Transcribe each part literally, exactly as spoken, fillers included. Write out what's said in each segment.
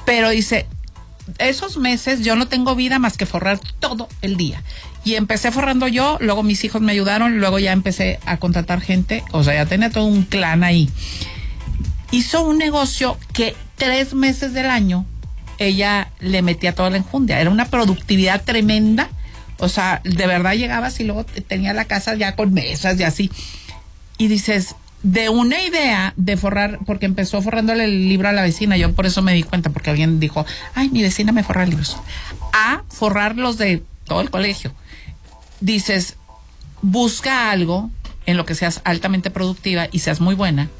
Pero dice, esos meses yo no tengo vida más que forrar todo el día. Y empecé forrando yo, luego mis hijos me ayudaron, luego ya empecé a contratar gente, o sea, ya tenía todo un clan ahí. Hizo un negocio que tres meses del año ella le metía toda la enjundia. Era una productividad tremenda. O sea, de verdad llegabas y luego tenía la casa ya con mesas y así. Y dices, de una idea de forrar, porque empezó forrándole el libro a la vecina, yo por eso me di cuenta, porque alguien dijo, ay, mi vecina me forra libros. A forrar los de todo el colegio. Dices, busca algo en lo que seas altamente productiva y seas muy buena.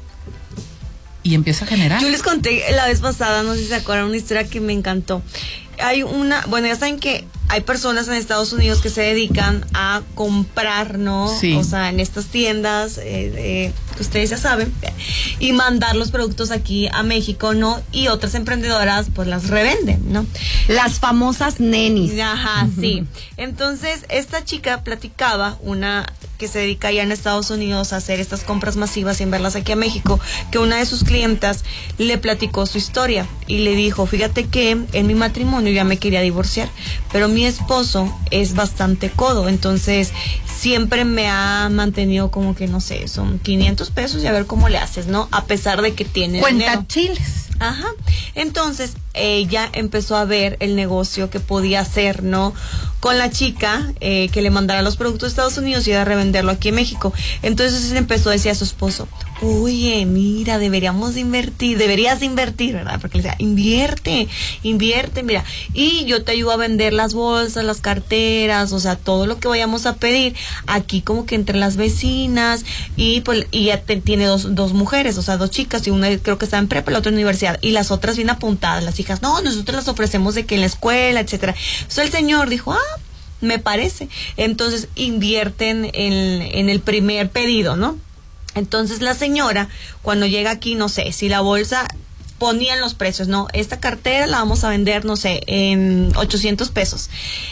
Y empieza a generar. Yo les conté la vez pasada, no sé si se acuerdan, una historia que me encantó. Hay una, bueno, ya saben que hay personas en Estados Unidos que se dedican a comprar, ¿no? Sí. O sea, en estas tiendas, eh, eh, que ustedes ya saben, y mandar los productos aquí a México, ¿no? Y otras emprendedoras, pues las revenden, ¿no? Las famosas nenis. Ajá, uh-huh. Sí. Entonces, esta chica platicaba, una que se dedica ya en Estados Unidos a hacer estas compras masivas y enviarlas aquí a México, que una de sus clientas le platicó su historia y le dijo, fíjate que en mi matrimonio ya me quería divorciar, pero mi esposo es bastante codo, entonces siempre me ha mantenido como que, no sé, son quinientos pesos y a ver cómo le haces, ¿no? A pesar de que tiene Cuenta dinero. chiles. Ajá. Entonces ella empezó a ver el negocio que podía hacer, ¿no? Con la chica eh, que le mandara los productos de Estados Unidos y iba a revenderlo aquí en México. Entonces empezó a decir a su esposo, oye, mira, deberíamos de invertir, deberías de invertir, ¿verdad? Porque le decía, invierte, invierte, mira, y yo te ayudo a vender las bolsas, las carteras, o sea, todo lo que vayamos a pedir aquí como que entre las vecinas, y pues y ya te, tiene dos, dos mujeres, o sea, dos chicas, y una creo que está en prepa, la otra en universidad, y las otras bien apuntadas, las hijas, no, nosotros las ofrecemos de que en la escuela, etcétera. Entonces el señor dijo, ah, me parece. Entonces invierten en, en el primer pedido, ¿no? Entonces la señora, cuando llega aquí, no sé, si la bolsa, ponían los precios, ¿no? Esta cartera la vamos a vender, no sé, en ochocientos pesos.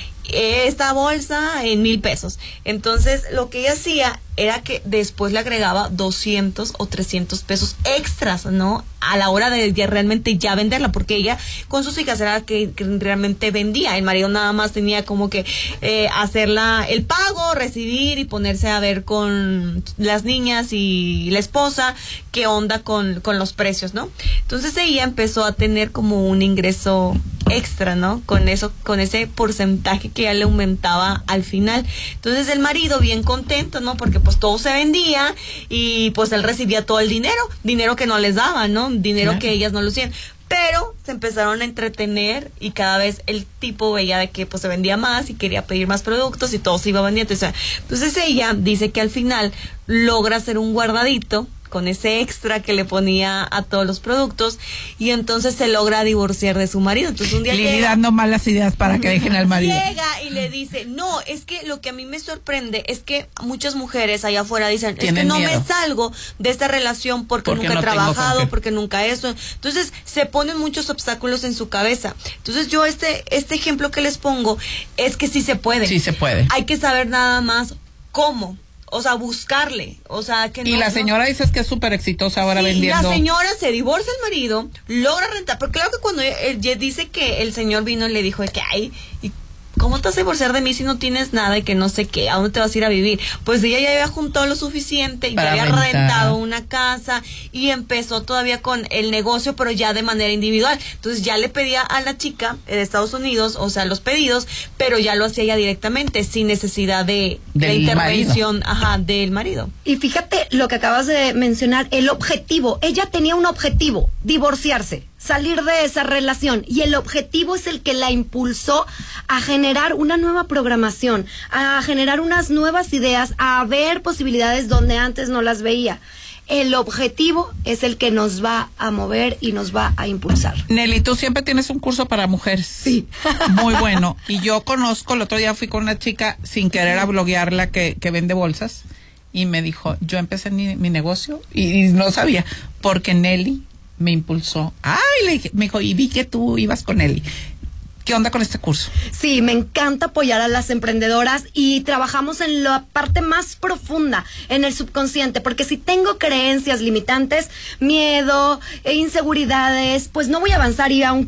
Esta bolsa en mil pesos. Entonces lo que ella hacía era que después le agregaba doscientos o trescientos pesos extras, ¿no? A la hora de ya realmente ya venderla, porque ella con sus hijas era que, que realmente vendía. El marido nada más tenía como que eh, hacerla el pago, recibir y ponerse a ver con las niñas y la esposa qué onda con, con los precios, ¿no? Entonces ella empezó a tener como un ingreso extra, ¿no? Con eso, con ese porcentaje que ya le aumentaba al final. Entonces el marido bien contento, ¿no? Porque pues todo se vendía y pues él recibía todo el dinero, dinero que no les daban, ¿no? Dinero claro. Que ellas no lucían. Pero se empezaron a entretener y cada vez el tipo veía de que pues se vendía más y quería pedir más productos y todo se iba vendiendo. O sea, entonces ella dice que al final logra hacer un guardadito con ese extra que le ponía a todos los productos, y entonces se logra divorciar de su marido. Entonces un día Lili llega, dando malas ideas para que dejen al marido. Llega y le dice, no, es que lo que a mí me sorprende es que muchas mujeres allá afuera dicen, es que no miedo. me salgo de esta relación porque, porque nunca no he trabajado, porque nunca eso. Entonces se ponen muchos obstáculos en su cabeza. Entonces yo este, este ejemplo que les pongo es que sí se puede. Sí se puede. Hay que saber nada más cómo. O sea, buscarle, o sea, que no. Y la señora no. dices que es súper exitosa ahora sí, vendiendo. La señora se divorcia el marido, logra rentar, porque claro que cuando él, él dice que el señor vino y le dijo que ay, y ¿cómo te vas a divorciar de mí si no tienes nada y que no sé qué? ¿A dónde te vas a ir a vivir? Pues ella ya había juntado lo suficiente y ya había rentar. rentado una casa y empezó todavía con el negocio, pero ya de manera individual. Entonces ya le pedía a la chica de Estados Unidos, o sea, los pedidos, pero ya lo hacía ella directamente, sin necesidad de, de intervención ajá, del marido. Y fíjate lo que acabas de mencionar, el objetivo. Ella tenía un objetivo, divorciarse, salir de esa relación, y el objetivo es el que la impulsó a generar una nueva programación, a generar unas nuevas ideas, a ver posibilidades donde antes no las veía. El objetivo es el que nos va a mover y nos va a impulsar. Nelly, tú siempre tienes un curso para mujeres. Sí. Muy bueno. Y yo conozco, el otro día fui con una chica sin querer a bloguearla que, que vende bolsas, y me dijo, yo empecé mi, mi negocio y, y no sabía, porque Nelly me impulsó. Ay, le dije, me dijo, y vi que tú ibas con Nelly. ¿Qué onda con este curso? Sí, me encanta apoyar a las emprendedoras y trabajamos en la parte más profunda, en el subconsciente, porque si tengo creencias limitantes, miedo, e inseguridades, pues no voy a avanzar, y aunque